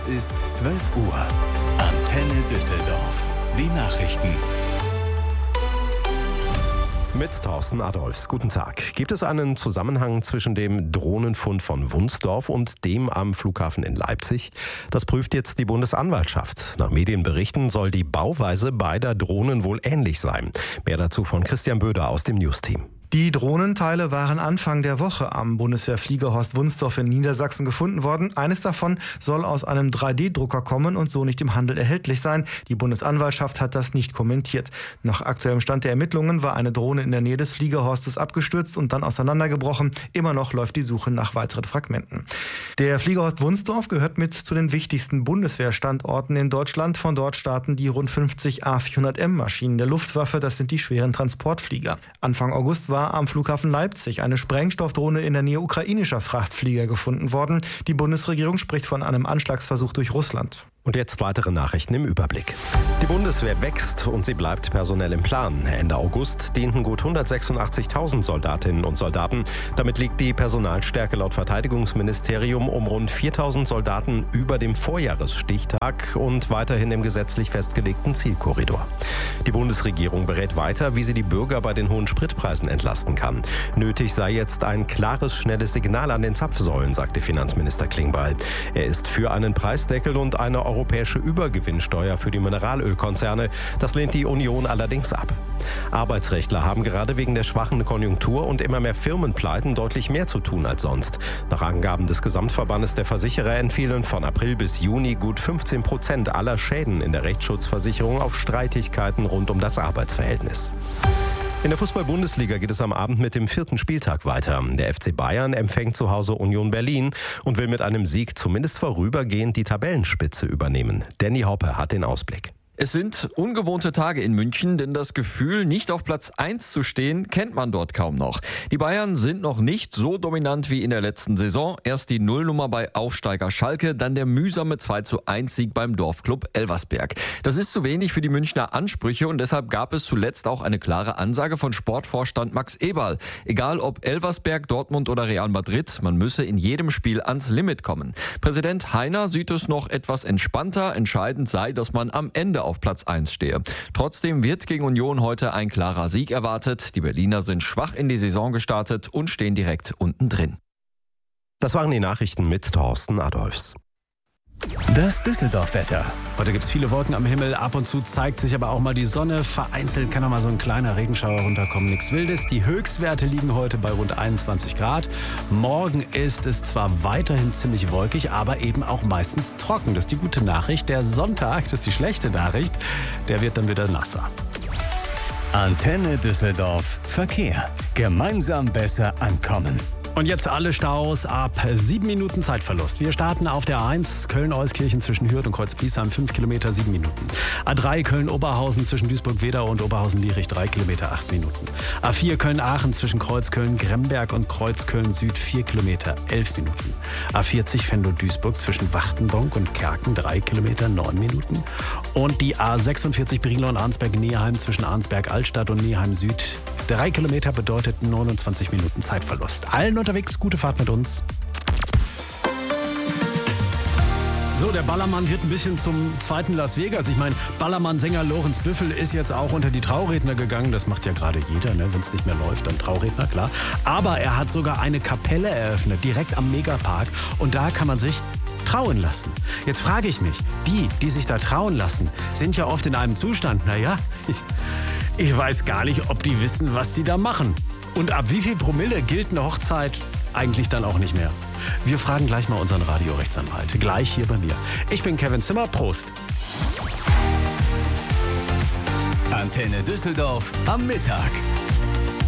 Es ist 12 Uhr. Antenne Düsseldorf. Die Nachrichten. Mit Thorsten Adolfs. Guten Tag. Gibt es einen Zusammenhang zwischen dem Drohnenfund von Wunsdorf und dem am Flughafen in Leipzig? Das prüft jetzt die Bundesanwaltschaft. Nach Medienberichten soll die Bauweise beider Drohnen wohl ähnlich sein. Mehr dazu von Christian Böder aus dem News-Team. Die Drohnenteile waren Anfang der Woche am Bundeswehrfliegerhorst Wunsdorf in Niedersachsen gefunden worden. Eines davon soll aus einem 3D-Drucker kommen und so nicht im Handel erhältlich sein. Die Bundesanwaltschaft hat das nicht kommentiert. Nach aktuellem Stand der Ermittlungen war eine Drohne in der Nähe des Fliegerhorstes abgestürzt und dann auseinandergebrochen. Immer noch läuft die Suche nach weiteren Fragmenten. Der Fliegerhorst Wunsdorf gehört mit zu den wichtigsten Bundeswehrstandorten in Deutschland. Von dort starten die rund 50 A400M-Maschinen der Luftwaffe. Das sind die schweren Transportflieger. Anfang August war am Flughafen Leipzig eine Sprengstoffdrohne in der Nähe ukrainischer Frachtflieger gefunden worden. Die Bundesregierung spricht von einem Anschlagsversuch durch Russland. Und jetzt weitere Nachrichten im Überblick. Die Bundeswehr wächst und sie bleibt personell im Plan. Ende August dienten gut 186.000 Soldatinnen und Soldaten. Damit liegt die Personalstärke laut Verteidigungsministerium um rund 4.000 Soldaten über dem Vorjahresstichtag und weiterhin im gesetzlich festgelegten Zielkorridor. Die Bundesregierung berät weiter, wie sie die Bürger bei den hohen Spritpreisen entlasten kann. Nötig sei jetzt ein klares, schnelles Signal an den Zapfsäulen, sagte Finanzminister Klingbeil. Er ist für einen Preisdeckel und eine europäische Übergewinnsteuer für die Mineralölkonzerne. Das lehnt die Union allerdings ab. Arbeitsrechtler haben gerade wegen der schwachen Konjunktur und immer mehr Firmenpleiten deutlich mehr zu tun als sonst. Nach Angaben des Gesamtverbandes der Versicherer entfielen von April bis Juni gut 15% aller Schäden in der Rechtsschutzversicherung auf Streitigkeiten rund um das Arbeitsverhältnis. In der Fußball-Bundesliga geht es am Abend mit dem 4. Spieltag weiter. Der FC Bayern empfängt zu Hause Union Berlin und will mit einem Sieg zumindest vorübergehend die Tabellenspitze übernehmen. Danny Hoppe hat den Ausblick. Es sind ungewohnte Tage in München, denn das Gefühl, nicht auf Platz 1 zu stehen, kennt man dort kaum noch. Die Bayern sind noch nicht so dominant wie in der letzten Saison. Erst die Nullnummer bei Aufsteiger Schalke, dann der mühsame 2:1-Sieg beim Dorfklub Elversberg. Das ist zu wenig für die Münchner Ansprüche und deshalb gab es zuletzt auch eine klare Ansage von Sportvorstand Max Eberl. Egal ob Elversberg, Dortmund oder Real Madrid, man müsse in jedem Spiel ans Limit kommen. Präsident Heiner sieht es noch etwas entspannter. Entscheidend sei, dass man am Ende auf Platz 1 stehe. Trotzdem wird gegen Union heute ein klarer Sieg erwartet. Die Berliner sind schwach in die Saison gestartet und stehen direkt unten drin. Das waren die Nachrichten mit Thorsten Adolfs. Das Düsseldorf-Wetter. Heute gibt es viele Wolken am Himmel, ab und zu zeigt sich aber auch mal die Sonne. Vereinzelt kann auch mal so ein kleiner Regenschauer runterkommen, nichts Wildes. Die Höchstwerte liegen heute bei rund 21 Grad. Morgen ist es zwar weiterhin ziemlich wolkig, aber eben auch meistens trocken. Das ist die gute Nachricht. Der Sonntag, das ist die schlechte Nachricht, der wird dann wieder nasser. Antenne Düsseldorf. Verkehr. Gemeinsam besser ankommen. Und jetzt alle Staus ab 7 Minuten Zeitverlust. Wir starten auf der A1 Köln-Euskirchen zwischen Hürth und Kreuz-Biesheim 5 Kilometer 7 Minuten. A3 Köln-Oberhausen zwischen Duisburg-Wedau und Oberhausen-Lierich 3 Kilometer 8 Minuten. A4 Köln-Aachen zwischen Kreuzköln-Gremberg und Kreuzköln-Süd 4 Kilometer 11 Minuten. A40 Venlo-Duisburg zwischen Wachtenbonk und Kerken 3 Kilometer 9 Minuten. Und die A46 Brilon-Arnsberg-Neheim zwischen Arnsberg-Altstadt und Neheim-Süd 3 Kilometer bedeutet 29 Minuten Zeitverlust. Allen unterwegs, gute Fahrt mit uns. So, der Ballermann wird ein bisschen zum zweiten Las Vegas. Ich meine, Ballermann-Sänger Lorenz Büffel ist jetzt auch unter die Trauredner gegangen. Das macht ja gerade jeder, ne? Wenn es nicht mehr läuft, dann Trauredner, klar. Aber er hat sogar eine Kapelle eröffnet, direkt am Megapark. Und da kann man sich trauen lassen. Jetzt frage ich mich, die sich da trauen lassen, sind ja oft in einem Zustand, naja, ich weiß gar nicht, ob die wissen, was die da machen. Und ab wie viel Promille gilt eine Hochzeit eigentlich dann auch nicht mehr? Wir fragen gleich mal unseren Radiorechtsanwalt. Gleich hier bei mir. Ich bin Kevin Zimmer. Prost. Antenne Düsseldorf am Mittag.